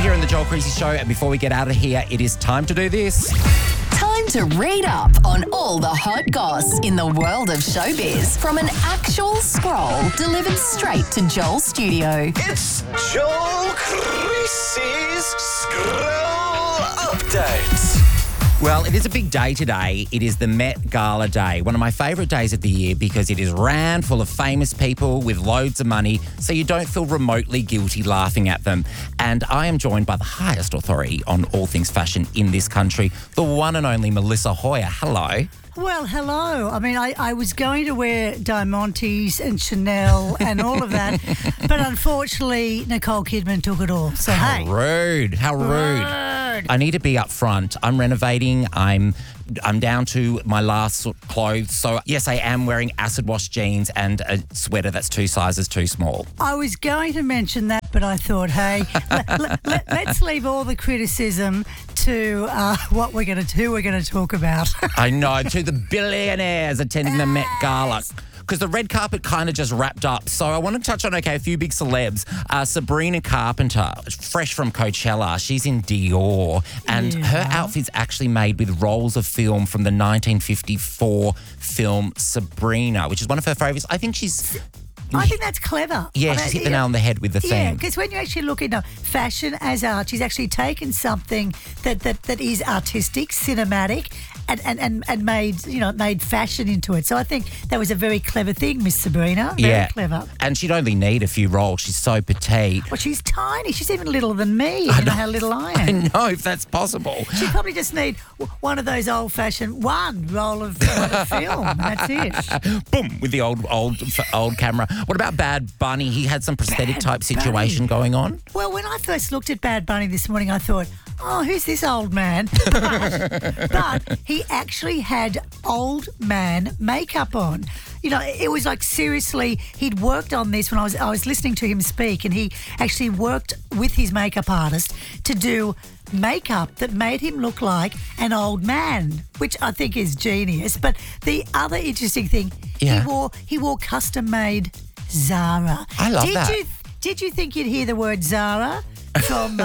here in the Joel Creasy Show, and before we get out of here, it is time to do this. Time to read up on all the hot goss in the world of showbiz from an actual scroll delivered straight to Joel's studio. It's Joel Creasy's Scroll Update. Well, it is a big day today. It is the Met Gala Day, one of my favourite days of the year because it is rammed full of famous people with loads of money, so you don't feel remotely guilty laughing at them. And I am joined by the highest authority on all things fashion in this country, the one and only Melissa Hoyer. Hello. Well, hello. I mean, I was going to wear Diamantes and Chanel and all of that, but unfortunately, Nicole Kidman took it all. So, How rude. How rude. I need to be up front. I'm renovating. I'm down to my last clothes. So, yes, I am wearing acid wash jeans and a sweater that's 2 sizes too small. I was going to mention that, but I thought, hey, let's leave all the criticism to what we're going to talk about. I know, to the billionaires attending the Met Gala. Because the red carpet kind of just wrapped up. So I want to touch on, a few big celebs. Sabrina Carpenter, fresh from Coachella. She's in Dior. And her outfit's actually made with rolls of film from the 1954 film Sabrina, which is one of her favourites. I think that's clever. Yeah, she's hit the nail on the head with the theme. Yeah, because when you actually look at fashion as art, she's actually taken something that is artistic, cinematic, and made fashion into it. So I think that was a very clever thing, Miss Sabrina. Very clever. And she'd only need a few rolls. She's so petite. Well, she's tiny. She's even littler than me. You know how little I am. I know, if that's possible. She probably just need one of those old-fashioned one roll of film. And that's it. Boom, with the old camera. What about Bad Bunny? He had some prosthetic type situation going on. Well, when I first looked at Bad Bunny this morning, I thought, oh, who's this old man? But he actually had old man makeup on. You know, it was like, seriously, he'd worked on this when I was listening to him speak, and he actually worked with his makeup artist to do makeup that made him look like an old man, which I think is genius. But the other interesting thing, he wore custom-made Zara. I love that. Did you think you'd hear the word Zara from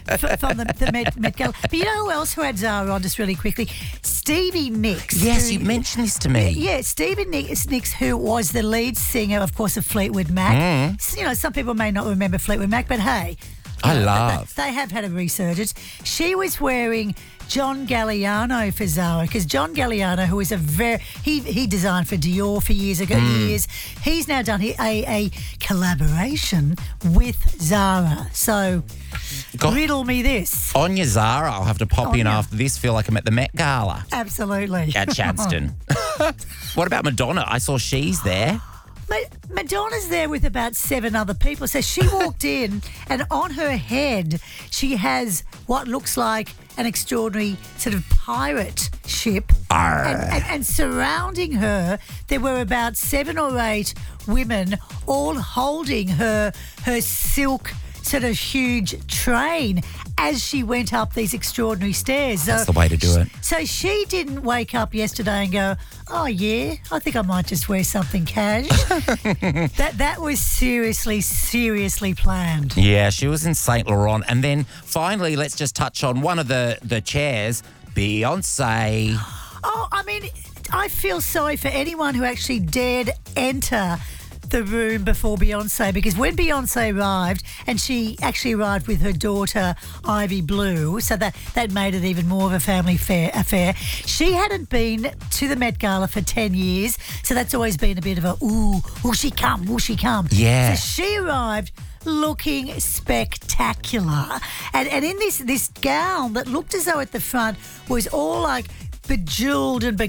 the Met Gala? But you know who else who had Zara on, just really quickly? Stevie Nicks. Yes, you mentioned this to me. Yeah, Stevie Nicks, who was the lead singer, of course, of Fleetwood Mac. You know, some people may not remember Fleetwood Mac, but hey, they have had a resurgence. She was wearing John Galliano for Zara, because John Galliano, who is he designed for Dior for years. He's now done a collaboration with Zara. So, riddle me this. On your Zara, I'll have to pop in after this. Feel like I'm at the Met Gala. Absolutely. At Chadstone. What about Madonna? I saw she's there. Madonna's there with about 7 other people. So she walked in, and on her head she has what looks like an extraordinary sort of pirate ship. And surrounding her, there were about 7 or 8 women, all holding her silk sort of huge train as she went up these extraordinary stairs. That's the way to do it. So she didn't wake up yesterday and go, oh, yeah, I think I might just wear something cash. That was seriously planned. Yeah, she was in Saint Laurent. And then finally, let's just touch on one of the chairs, Beyonce. Oh, I mean, I feel sorry for anyone who actually dared enter the room before Beyonce, because when Beyonce arrived, and she actually arrived with her daughter Ivy Blue, so that made it even more of a family affair. She hadn't been to the Met Gala for 10 years, so that's always been a bit of a, ooh, will she come? Yeah. So she arrived looking spectacular. And in this gown that looked as though at the front was all like bejeweled and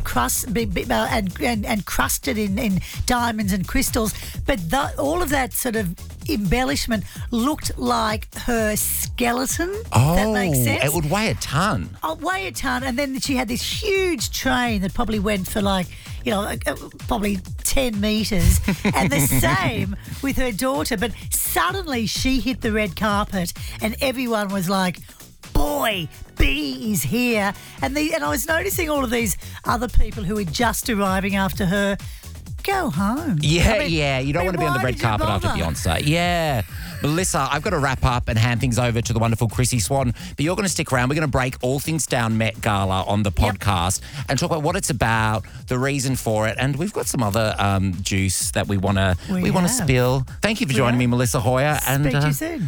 crusted in diamonds and crystals, but all of that sort of embellishment looked like her skeleton. Oh, that makes sense. It would weigh a ton. Weigh a ton, and then she had this huge train that probably went for probably 10 metres, and the same with her daughter. But suddenly she hit the red carpet, and everyone was like, boy, B is here. And I was noticing all of these other people who were just arriving after her go home. Yeah, You don't want to be on the why red did you carpet after bother? Beyonce. Yeah. Melissa, I've got to wrap up and hand things over to the wonderful Chrissy Swan, but you're going to stick around. We're going to break all things down Met Gala on the podcast and talk about what it's about, the reason for it, and we've got some other juice that we want to spill. Thank you for joining me, Melissa Hoyer. Speak to you soon.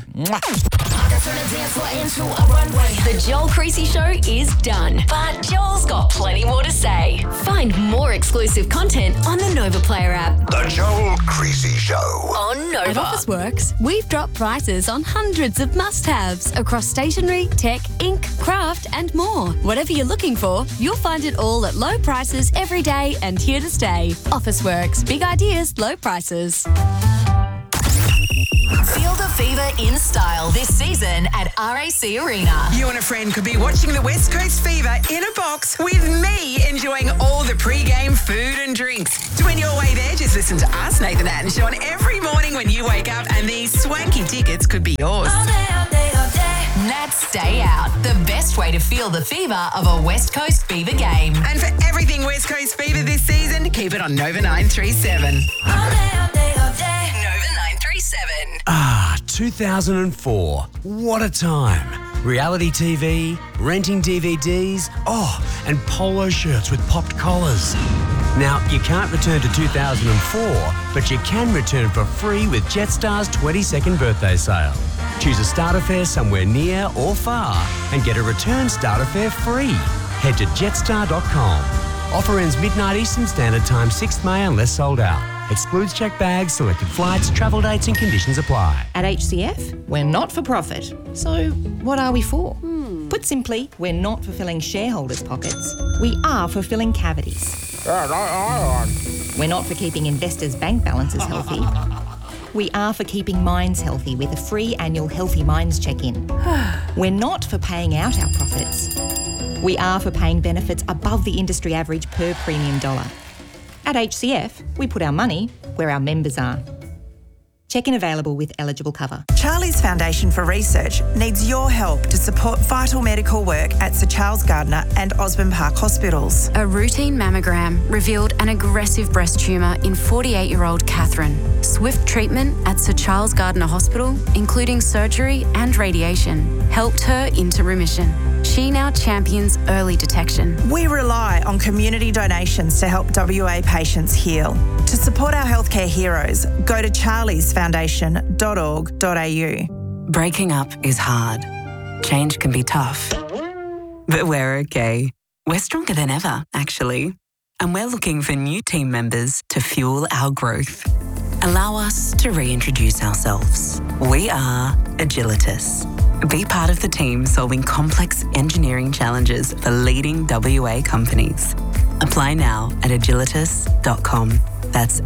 The Joel Creasy Show is done, but Joel's got plenty more to say. Find more exclusive content on the Nova Player app. The Joel Creasy Show. On Nova. At Officeworks, we've dropped prices on hundreds of must-haves across stationery, tech, ink, craft and more. Whatever you're looking for, you'll find it all at low prices every day and here to stay. Officeworks, big ideas, low prices. Feel the fever in style this season at RAC Arena. You and a friend could be watching the West Coast Fever in a box with me, enjoying all the pre-game food and drinks. To win your way there, just listen to us, Nathan Att and Sean, every morning when you wake up, and these swanky tickets could be yours. Nats Stay Out, the best way to feel the fever of a West Coast Fever game. And for everything West Coast Fever this season, keep it on Nova 937. Nova 937. 2004. What a time. Reality TV, renting DVDs, and polo shirts with popped collars. Now, you can't return to 2004, but you can return for free with Jetstar's 22nd birthday sale. Choose a starter fare somewhere near or far and get a return starter fare free. Head to jetstar.com. Offer ends midnight Eastern Standard Time, 6th May unless sold out. Excludes checked bags, selected flights, travel dates and conditions apply. At HCF, we're not for profit. So what are we for? Put simply, we're not for filling shareholders' pockets. We are for filling cavities. We're not for keeping investors' bank balances healthy. We are for keeping minds healthy with a free annual Healthy Minds check-in. We're not for paying out our profits. We are for paying benefits above the industry average per premium dollar. At HCF, we put our money where our members are. Check-in available with eligible cover. Charlie's Foundation for Research needs your help to support vital medical work at Sir Charles Gardner and Osborne Park hospitals. A routine mammogram revealed an aggressive breast tumour in 48-year-old Catherine. Swift treatment at Sir Charles Gardner Hospital, including surgery and radiation, helped her into remission. She now champions early detection. We rely on community donations to help WA patients heal. To support our healthcare heroes, go to charliesfoundation.org.au. Breaking up is hard. Change can be tough. But we're okay. We're stronger than ever, actually. And we're looking for new team members to fuel our growth. Allow us to reintroduce ourselves. We are Agilitas. Be part of the team solving complex engineering challenges for leading WA companies. Apply now at agilitas.com. That's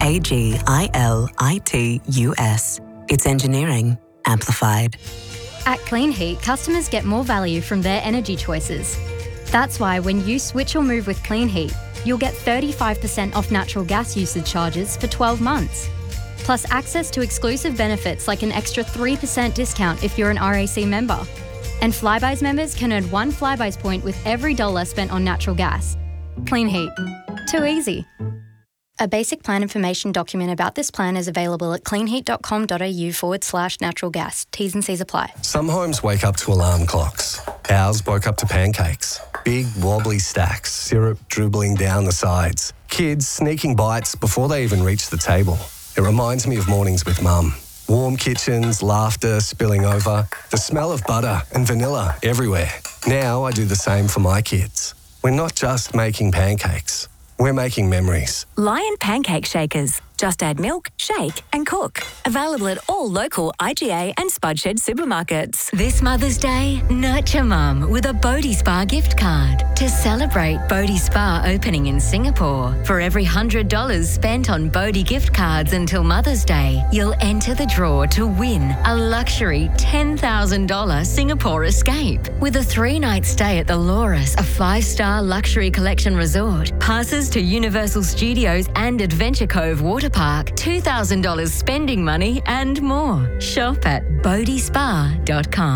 AGILITUS. It's engineering amplified. At Clean Heat, customers get more value from their energy choices. That's why when you switch or move with Clean Heat, you'll get 35% off natural gas usage charges for 12 months. Plus access to exclusive benefits like an extra 3% discount if you're an RAC member. And Flybuys members can earn 1 Flybuys point with every $1 spent on natural gas. Clean Heat. Too easy. A basic plan information document about this plan is available at cleanheat.com.au/natural gas. T's and C's apply. Some homes wake up to alarm clocks. Ours woke up to pancakes. Big wobbly stacks, syrup dribbling down the sides. Kids sneaking bites before they even reach the table. It reminds me of mornings with Mum. Warm kitchens, laughter spilling over, the smell of butter and vanilla everywhere. Now I do the same for my kids. We're not just making pancakes. We're making memories. Lion Pancake Shakers. Just add milk, shake and cook. Available at all local IGA and Spudshed supermarkets. This Mother's Day, nurture Mum with a Bodhi Spa gift card to celebrate Bodhi Spa opening in Singapore. For every $100 spent on Bodhi gift cards until Mother's Day, you'll enter the draw to win a luxury $10,000 Singapore escape with a 3-night stay at the Loris, a 5-star luxury collection resort, passes to Universal Studios and Adventure Cove Water Park, $2,000 spending money and more. Shop at bodhispa.com.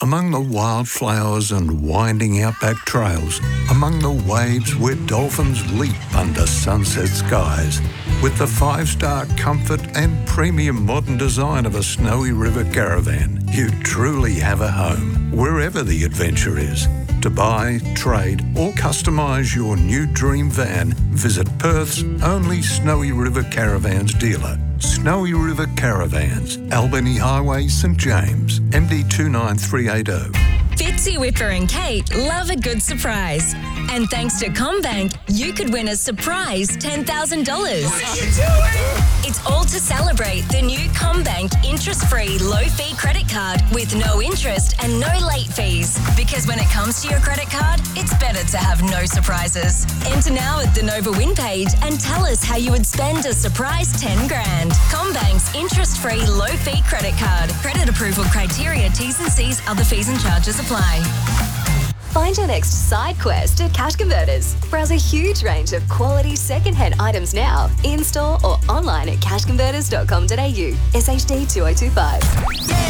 among the wildflowers and winding outback trails, among the waves where dolphins leap under sunset skies. With the 5-star comfort and premium modern design of a Snowy River caravan, you truly have a home, wherever the adventure is. To buy, trade or customise your new dream van, visit Perth's only Snowy River Caravans dealer. Snowy River Caravans, Albany Highway, St James, MD 29380. Fitzy Whipper and Kate love a good surprise. And thanks to CommBank, you could win a surprise $10,000. What are you doing? It's all to celebrate the new CommBank interest-free low-fee credit card with no interest and no late fees. Because when it comes to your credit card, it's better to have no surprises. Enter now at the Nova Win page and tell us how you would spend a surprise 10 grand. CommBank's interest-free low-fee credit card. Credit approval criteria, T's and C's, other fees and charges apply. Find your next side quest at Cash Converters. Browse a huge range of quality second-hand items now, in-store or online at cashconverters.com.au. SHD 2025.